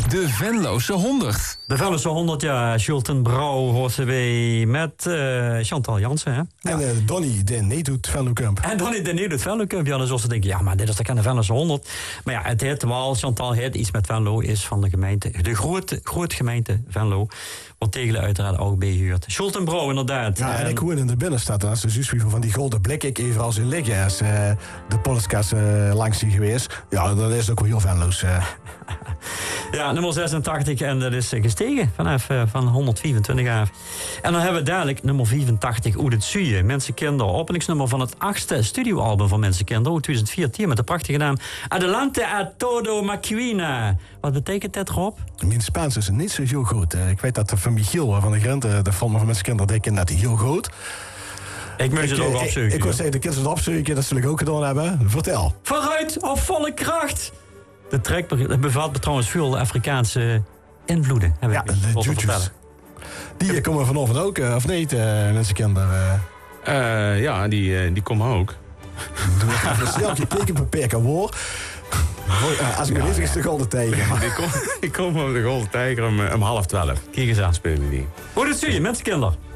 De Venlose 100. De Venlose 100, ja. Schulten Brouw hoort ze weer met Chantal Jansen, hè? Ja. En Donny de Needoet Venlo Camp. En Donny de Needoet Venlo Camp. Ja, dan zullen ze denken, ja, maar dit is de Venlose 100. Maar ja, het heet wel, Chantal heet iets met Venlo, is van de gemeente, de grote gemeente Venlo. Wat Tegelen uiteraard ook behuurt. Schulten Brouw, inderdaad. Ja, en ik hoor in de binnenstad, als de zuurspiegel van die gouden blik ik even als in liggen als de podcast langs die geweest. Ja, dan is het ook wel heel Venlo's. Ja, nummer 86 en dat is gestegen vanaf van 124 af. En dan hebben we dadelijk nummer 84, Oed het Zuie, Mensenkinder. Openingsnummer van het 8e studioalbum van Mensenkinder, 2014, met de prachtige naam Adelante a todo Maquina. Wat betekent dat, Rob? Mijn Spaans is niet zo heel goed. Ik weet dat van Michiel van de Grent, de fan van Mensenkinder, denken dat hij heel goed. Ik moet het ook opzoeken. Ik wil zeggen, de kinderen het opzoeken, dat zullen ik ook gedaan hebben. Vertel. Vooruit op volle kracht! De track bevat trouwens veel Afrikaanse invloeden. Ja, de Jutjus. Die komen vanavond ook, of niet, Mensenkinder? Ja, die komen ook. Doe even snel gekeken per perken hoor. Als ik is de Golden Tijger. Ik kom op de Golden Tijger om 11:30. Kijk eens aan. Spelen die. Hoe dat zie je, Mensenkinder?